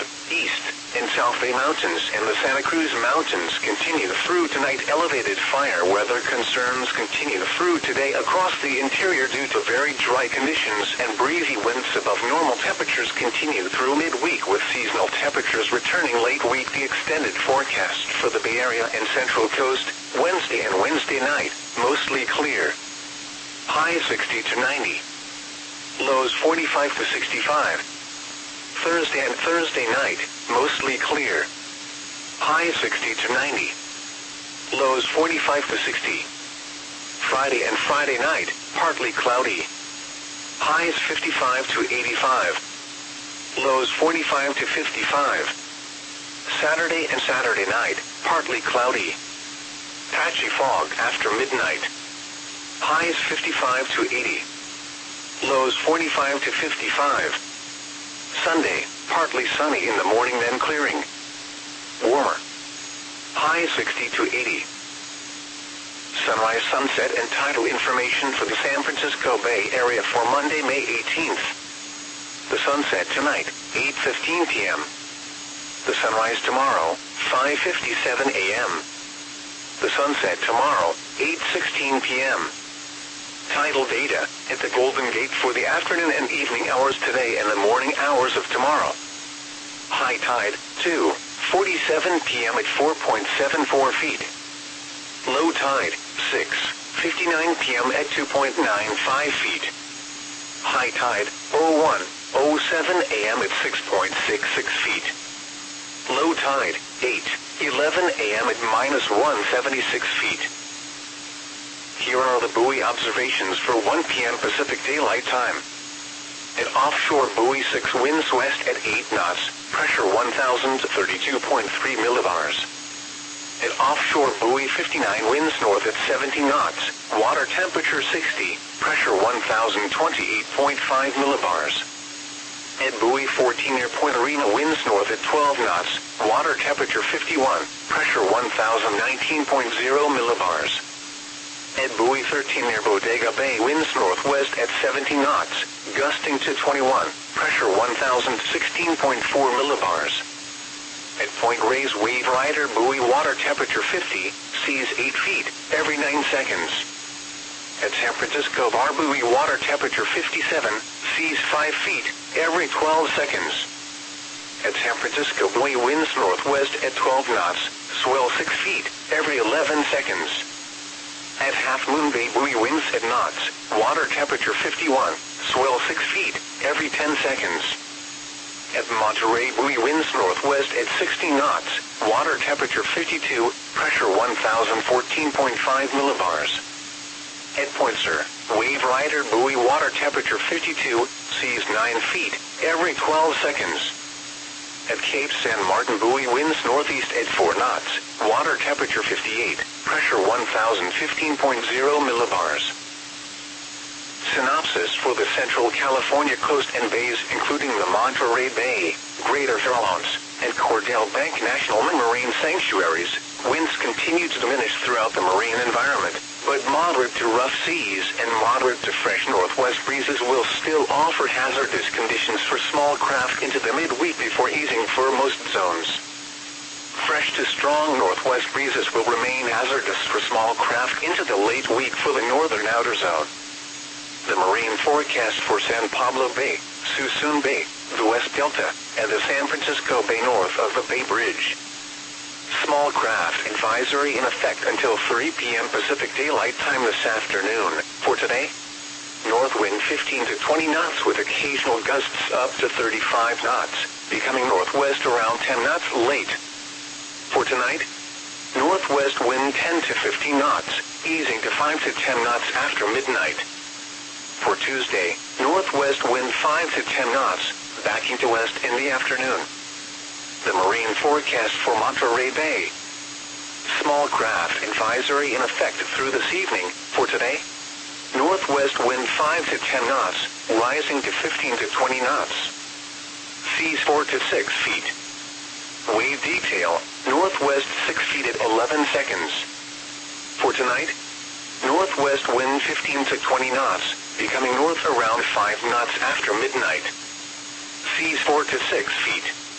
East, and South Bay Mountains and the Santa Cruz Mountains continue through tonight. Elevated fire weather concerns continue through today across the interior due to very dry conditions, and breezy winds above normal temperatures continue through midweek with seasonal temperatures returning late week. The extended forecast for the Bay Area and Central Coast, Wednesday and Wednesday night, mostly clear. High 60 to 90. Lows 45 to 65. Thursday and Thursday night, mostly clear. High 60 to 90. Lows 45 to 60. Friday and Friday night, partly cloudy. Highs 55 to 85. Lows 45 to 55. Saturday and Saturday night, partly cloudy. Patchy fog after midnight. Highs 55 to 80. Lows 45 to 55. Sunday, partly sunny in the morning then clearing. Warmer. High 60 to 80. Sunrise, sunset, and tidal information for the San Francisco Bay Area for Monday, May 18th. The sunset tonight, 8:15 p.m. The sunrise tomorrow, 5:57 a.m. The sunset tomorrow, 8:16 p.m. Tidal data at the Golden Gate for the afternoon and evening hours today and the morning hours of tomorrow. High tide, 2:47 p.m. at 4.74 feet. Low tide, 6:59 p.m. at 2.95 feet. High tide, 01:07 a.m. at 6.66 feet. Low tide, 8:11 a.m. at -176 feet. Here are the buoy observations for 1 p.m. Pacific Daylight Time. At offshore buoy 6 winds west at 8 knots, pressure 1,032.3 millibars. At offshore buoy 59 winds north at 70 knots, water temperature 60, pressure 1,028.5 millibars. At buoy 14 near Point Arena winds north at 12 knots, water temperature 51, pressure 1,019.0 millibars. At buoy 13 near Bodega Bay winds northwest at 70 knots, gusting to 21, pressure 1,016.4 millibars. At Point Reyes Wave Rider buoy water temperature 50, seas 8 feet, every 9 seconds. At San Francisco Bar buoy water temperature 57, seas 5 feet, every 12 seconds. At San Francisco buoy winds northwest at 12 knots, swell 6 feet, every 11 seconds. At Half Moon Bay buoy winds at knots, water temperature 51, swell 6 feet, every 10 seconds. At Monterey buoy winds northwest at 60 knots, water temperature 52, pressure 1,014.5 millibars. At Point Sur, Wave Rider buoy water temperature 52, seas 9 feet, every 12 seconds. At Cape San Martin buoy winds northeast at 4 knots, water temperature 58, pressure 1,015.0 millibars. Synopsis for the Central California coast and bays including the Monterey Bay, Greater Farallones, and Cordell Bank National Marine Sanctuaries, winds continue to diminish throughout the marine environment, but moderate to rough seas and moderate to fresh northwest breezes will still offer hazardous conditions for small craft into the midweek before easing for most zones. Fresh to strong northwest breezes will remain hazardous for small craft into the late week for the northern outer zone. The marine forecast for San Pablo Bay, Suisun Bay, the West Delta, and the San Francisco Bay north of the Bay Bridge. Small craft advisory in effect until 3 p.m. Pacific Daylight Time this afternoon. For today, north wind 15 to 20 knots with occasional gusts up to 35 knots, becoming northwest around 10 knots late. For tonight, northwest wind 10 to 15 knots, easing to 5 to 10 knots after midnight. For Tuesday, northwest wind 5 to 10 knots, backing to west in the afternoon. The marine forecast for Monterey Bay. Small craft advisory in effect through this evening. For today, northwest wind 5 to 10 knots, rising to 15 to 20 knots. Seas 4 to 6 feet. Wave detail, northwest 6 feet at 11 seconds. For tonight, northwest wind 15 to 20 knots, becoming north around 5 knots after midnight. Seas 4 to 6 feet.